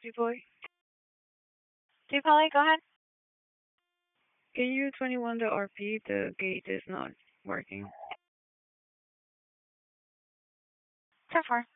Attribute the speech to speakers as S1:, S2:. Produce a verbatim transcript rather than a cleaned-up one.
S1: boy.
S2: Hey, Polly, go ahead.
S1: Can you twenty-one the R P? The gate is not working.
S2: ten four.